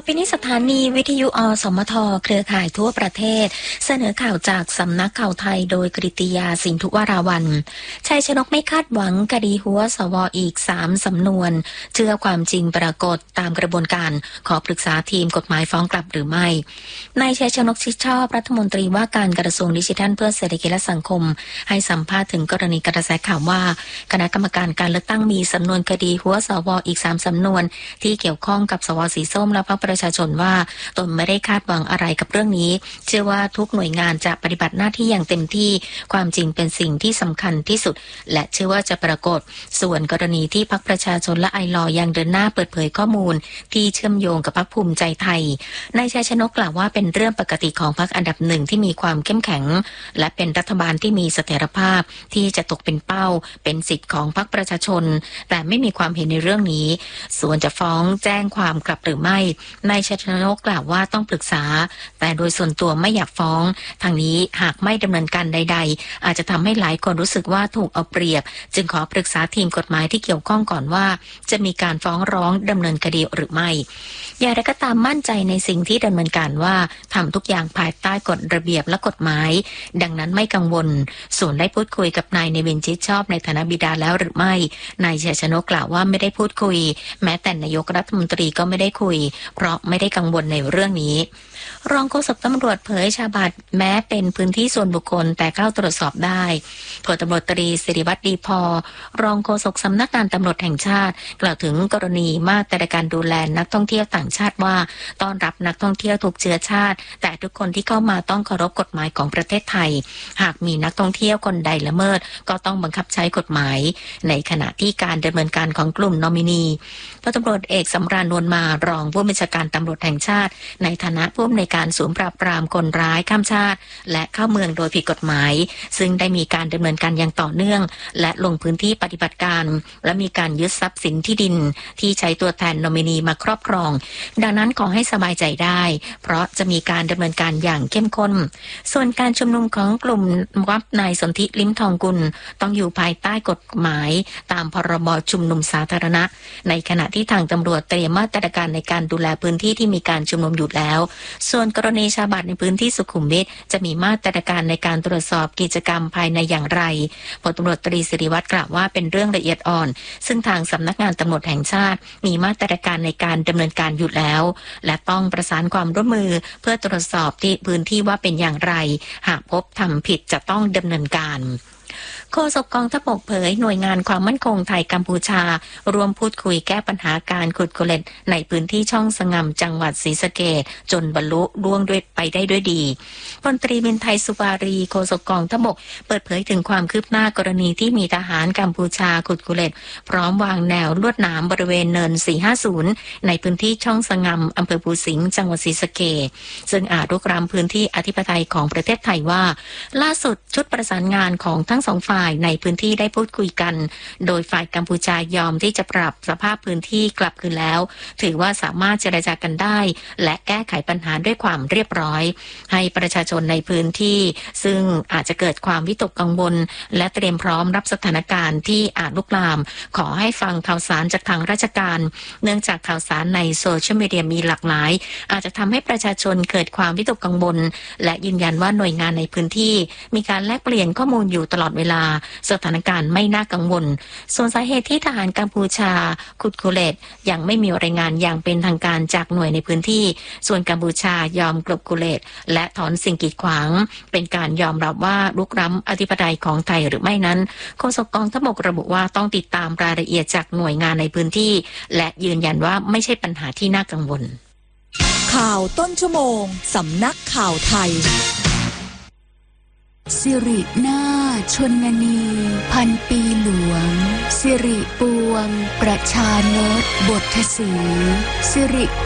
ไปนี้สถานีวิทยุอสมทเครือข่ายทั่วประเทศเสนอข่าวจากสำนักข่าวไทยโดยกฤติยาสินธุวราวัลย์ชัยชนกไม่คาดหวังคดีหัวสวอีก3สำนวนเชื่อความจริงปรากฏตามกระบวนการขอปรึกษาทีมกฎหมายฟ้องกลับหรือไม่นายชัยชนกชิดชอบรัฐมนตรีว่าการกระทรวงดิจิทัลเพื่อเศรษฐกิจและสังคมให้สัมภาษณ์ถึงกรณีกระแสข่าวว่าคณะกรรมการการเลือกตั้งมีสำนวนคดีหัวสวอีก3สำนวนที่เกี่ยวข้องกับสวสีส้มและพรรคประชาชนว่าตนไม่ได้คาดหวังอะไรกับเรื่องนี้เชื่อว่าทุกหน่วยงานจะปฏิบัติหน้าที่อย่างเต็มที่ความจริงเป็นสิ่งที่สำคัญที่สุดและเชื่อว่าจะปรากฏส่วนกรณีที่พรรคประชาชนและไอลอยังเดินหน้าเปิดเผยข้อมูลที่เชื่อมโยงกับพรรคภูมิใจไทยนายชัยชนกกล่าวว่าเป็นเรื่องปกติของพรรคอันดับหนึ่งที่มีความเข้มแข็งและเป็นรัฐบาลที่มีเสถียรภาพที่จะตกเป็นเป้าเป็นสิทธิ์ของพรรคประชาชนแต่ไม่มีความเห็นในเรื่องนี้ส่วนจะฟ้องแจ้งความกลับหรือไม่นายชัยชนกกล่าวว่าต้องปรึกษาแต่โดยส่วนตัวไม่อยากฟ้องทางนี้หากไม่ดำเนินการใดๆอาจจะทำให้หลายคนรู้สึกว่าถูกเอาเปรียบจึงขอปรึกษาทีมกฎหมายที่เกี่ยวข้องก่อนว่าจะมีการฟ้องร้องดำเนินคดีหรือไม่อย่างไรก็ตามมั่นใจในสิ่งที่ดำเนินการว่าทำทุกอย่างภายใต้กฎระเบียบและกฎหมายดังนั้นไม่กังวลส่วนได้พูดคุยกับนายเนวินชิดชอบในฐานะบิดาแล้วหรือไม่นายชัยชนกกล่าวว่าไม่ได้พูดคุยแม้แต่นายกรัฐมนตรีก็ไม่ได้คุยเพราะไม่ได้กังวลในเรื่องนี้รองโฆษกตำรวจเผยชาบัตรแม้เป็นพื้นที่ส่วนบุคคลแต่เข้าตรวจสอบได้พลตำรวจตรีศิริวัตรดีพอรองโฆษกสำนักงานตำรวจแห่งชาติกล่าวถึงกรณีมาตรการดูแลนักท่องเที่ยวต่างชาติว่าต้อนรับนักท่องเที่ยวทุกเชื้อชาติแต่ทุกคนที่เข้ามาต้องเคารพกฎหมายของประเทศไทยหากมีนักท่องเที่ยวคนใดละเมิดก็ต้องบังคับใช้กฎหมายในขณะที่การดำเนินการของกลุ่มนอมินีพลตำรวจเอกสำราญนวลมารองผู้บัญชาการตำรวจแห่งชาติในฐานะผู้อำนวยการศูนย์ปราบปรามคนร้ายข้ามชาติและเข้าเมืองโดยผิดกฎหมายซึ่งได้มีการดำเนินการอย่างต่อเนื่องและลงพื้นที่ปฏิบัติการและมีการยึดทรัพย์สินที่ดินที่ใช้ตัวแทนนอมินีมาครอบครองดังนั้นขอให้สบายใจได้เพราะจะมีการดำเนินการอย่างเข้มข้นส่วนการชุมนุมของกลุ่มวัดนายสนธิลิ้มทองกุลต้องอยู่ภายใต้กฎหมายตามพรบชุมนุมสาธารณะในขณะที่ทางตำรวจเตรียมมาตรการในการดูแลพื้นที่ที่มีการชุมนุมอยู่แล้วส่วนกรณีชาบัตรในพื้นที่สุขุมวิทจะมีมาตรการในการตรวจสอบกิจกรรมภายในอย่างไรพลตำรวจตรีศิริวัตรกล่าวว่าเป็นเรื่องละเอียดอ่อนซึ่งทางสำนักงานตำรวจแห่งชาติมีมาตรการในการดำเนินการอยู่แล้วและต้องประสานความร่วมมือเพื่อตรวจสอบที่พื้นที่ว่าเป็นอย่างไรหากพบทำผิดจะต้องดำเนินการโฆษกกองทัพบกเผยหน่วยงานความมั่นคงไทยกัมพูชารวมพูดคุยแก้ปัญหาการขุดโคเลตในพื้นที่ช่องสงำจังหวัดศรีสะเกษจนบรรลุล่วงด้วยไปได้ด้วยดีพลตรีวินไทยสุวารีโฆษกกองทัพบกเปิดเผยถึงความคืบหน้ากรณีที่มีทหารกัมพูชาขุดโคเลตพร้อมวางแนวลวดหนามบริเวณเนิน450ในพื้นที่ช่องสงำอำเภอภูสิงห์จังหวัดศรีสะเกษซึ่งอาจรุกรานพื้นที่อธิปไตยของประเทศไทยว่าล่าสุดชุดประสานงานของทั้งสองฝ่ายในพื้นที่ได้พูดคุยกันโดยฝ่ายกัมพูชายอมที่จะปรับสภาพพื้นที่กลับคืนแล้วถือว่าสามารถเจรจากันได้และแก้ไขปัญหาด้วยความเรียบร้อยให้ประชาชนในพื้นที่ซึ่งอาจจะเกิดความวิตกกังวลและเตรียมพร้อมรับสถานการณ์ที่อาจลุกลามขอให้ฟังข่าวสารจากทางราชการเนื่องจากข่าวสารในโซเชียลมีเดียมีหลากหลายอาจจะทำให้ประชาชนเกิดความวิตกกังวลและยืนยันว่าหน่วยงานในพื้นที่มีการแลกเปลี่ยนข้อมูลอยู่ตลอดเวลาสถานการณ์ไม่น่ากังวลส่วนสาเหตุที่ทหารกัมพูชาขุดโคเลตยังไม่มีรายงานอย่างเป็นทางการจากหน่วยในพื้นที่ส่วนกัมพูชายอมกลบโคเลตและถอนสิ่งกีดขวางเป็นการยอมรับว่ารุกล้ำอธิปไตยของไทยหรือไม่นั้นโฆษกกองทัพบกระบุว่าต้องติดตามรายละเอียดจากหน่วยงานในพื้นที่และยืนยันว่าไม่ใช่ปัญหาที่น่ากังวลข่าวต้นชั่วโมงสำนักข่าวไทยสิรินาถชนนีพันปีหลวงสิริปวงประชานตบทสีสิริ